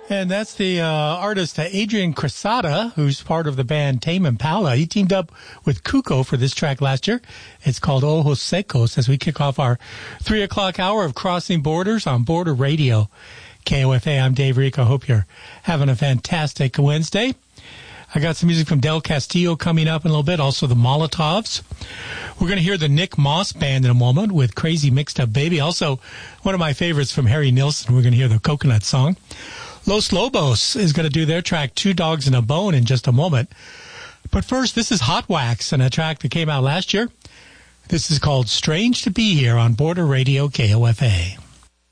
And that's the artist Adrian Cresada, who's part of the band Tame Impala. He teamed up with Cuco for this track last year. It's called Ojos Secos as we kick off our 3 o'clock hour of Crossing Borders on Border Radio. KOFA, I'm Dave Rico. Hope you're having a fantastic Wednesday. I got some music from Del Castillo coming up in a little bit, also the Molotovs. We're going to hear the Nick Moss Band in a moment with Crazy Mixed Up Baby. Also, one of my favorites from Harry Nilsson. We're going to hear the Coconut Song. Los Lobos is going to do their track, Two Dogs and a Bone, in just a moment. But first, this is Hot Wax and a track that came out last year. This is called Strange to Be Here on Border Radio KOFA.